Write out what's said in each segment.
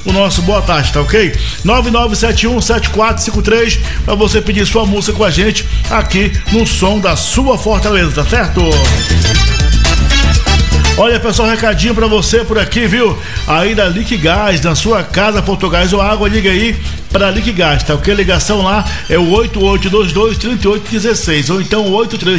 o nosso boa tarde, tá ok? 99717453 para você pedir sua música com a gente aqui no som da sua Fortaleza, tá certo? Olha, pessoal, recadinho pra você por aqui, viu? Aí da Liquigás, na sua casa, Portugás ou água, liga aí pra Liquigás, tá ok? A ligação lá é o 8822-3816 ou então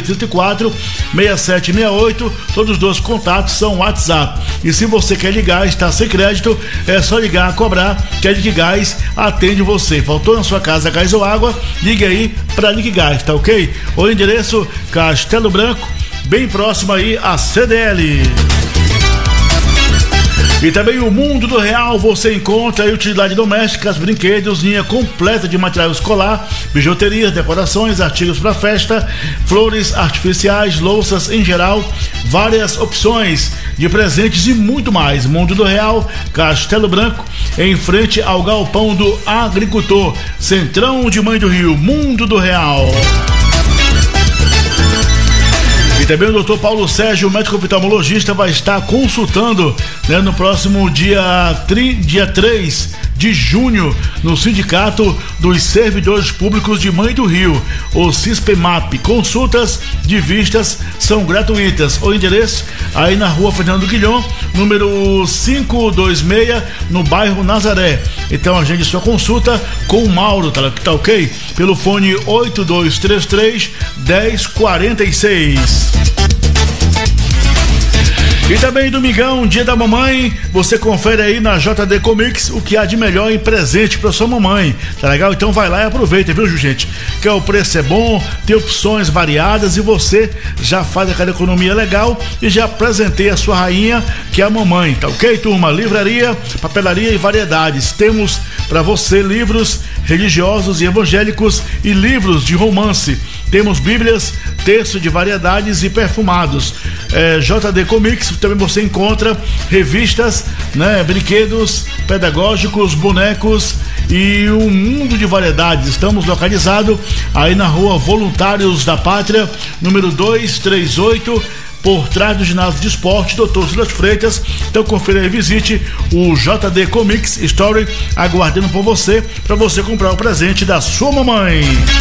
8334-6768. Todos os dois contatos são WhatsApp. E se você quer ligar, está sem crédito, é só ligar, cobrar, que a Liquigás atende você. Faltou na sua casa gás ou água, liga aí pra Liquigás, tá ok? O endereço Castelo Branco, bem próximo aí à CDL. E também o Mundo do Real, você encontra aí utilidade domésticas, brinquedos, linha completa de material escolar, bijuterias, decorações, artigos para festa, flores artificiais, louças em geral, várias opções de presentes e muito mais. Mundo do Real, Castelo Branco, em frente ao galpão do agricultor, Centrão de Mãe do Rio. Mundo do Real. E também o doutor Paulo Sérgio, médico oftalmologista, vai estar consultando, né, no próximo dia 3 de junho, no Sindicato dos Servidores Públicos de Mãe do Rio, o CISPEMAP. Consultas de vistas são gratuitas. O endereço aí na rua Fernando Guilhom, número 526, no bairro Nazaré. Então agende sua consulta com o Mauro, tá ok? Pelo fone 8233-1046. E também domingão, dia da mamãe, você confere aí na JD Comics o que há de melhor em presente para sua mamãe, tá legal? Então vai lá e aproveita, viu, gente? Que o preço é bom, tem opções variadas e você já faz aquela economia legal e já apresentei a sua rainha, que é a mamãe, tá ok, turma? Livraria, papelaria e variedades. Temos para você livros religiosos e evangélicos e livros de romance. Temos bíblias, textos de variedades e perfumados. JD Comics, também você encontra revistas, né, brinquedos pedagógicos, bonecos e um mundo de variedades. Estamos localizados aí na rua Voluntários da Pátria, número 238, por trás do ginásio de esporte Dr. Silas Freitas. Então confira e visite o JD Comics Story, aguardando por você, para você comprar o presente da sua mamãe.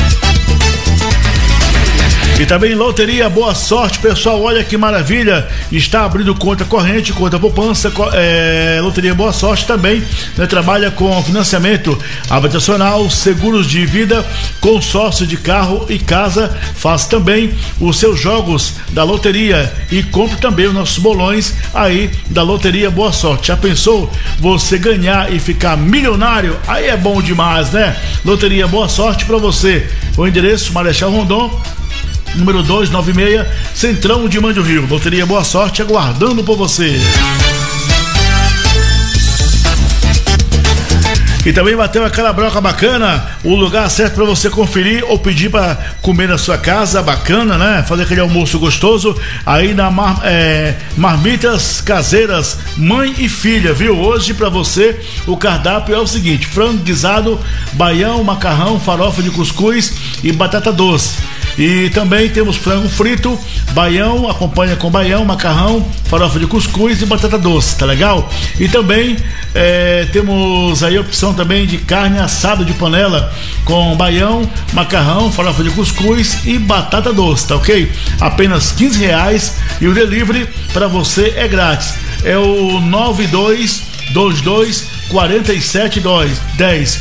E também Loteria Boa Sorte, pessoal, olha que maravilha, está abrindo conta corrente, conta poupança, Loteria Boa Sorte também, né, trabalha com financiamento habitacional, seguros de vida, consórcio de carro e casa. Faz também os seus jogos da loteria e compre também os nossos bolões aí da Loteria Boa Sorte. Já pensou você ganhar e ficar milionário? Aí é bom demais, né? Loteria Boa Sorte para você. O endereço Marechal Rondon, número 296, Centrão de Mãe do Rio. Loteria Boa Sorte aguardando por você. E também bateu aquela broca bacana, o lugar certo para você conferir ou pedir para comer na sua casa, bacana, né? Fazer aquele almoço gostoso aí na Marmitas Caseiras Mãe e Filha, viu? Hoje para você o cardápio é o seguinte: frango guisado, baião, macarrão, farofa de cuscuz e batata doce. E também temos frango frito, baião, acompanha com baião, macarrão, farofa de cuscuz e batata doce, tá legal? E também temos aí a opção também de carne assada de panela com baião, macarrão, farofa de cuscuz e batata doce, tá ok? Apenas R$15 e o delivery para você é grátis. É o 9222-4710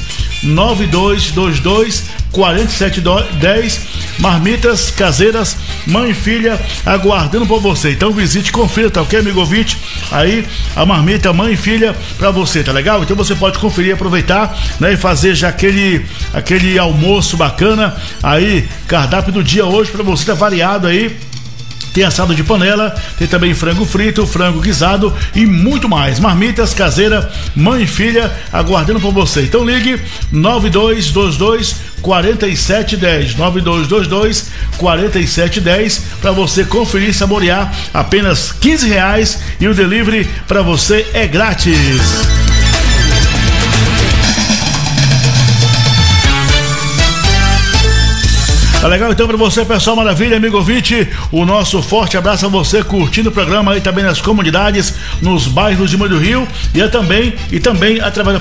9222-4710. Marmitas Caseiras Mãe e Filha aguardando por você. Então visite, confira, tá ok, amigo ouvinte? Aí a marmita Mãe e Filha pra você, tá legal? Então você pode conferir, aproveitar, né, e fazer já aquele almoço bacana aí, cardápio do dia hoje pra você, tá variado aí. Tem assado de panela, tem também frango frito, frango guisado e muito mais. Marmitas Caseira Mãe e Filha aguardando por você. Então ligue 9222-4710 9222-4710 para você conferir e saborear. Apenas R$15 e o delivery para você é grátis. Tá legal então pra você, pessoal, maravilha, amigo ouvinte, o nosso forte abraço a você curtindo o programa aí também nas comunidades, nos bairros de Mãe do Rio e também através da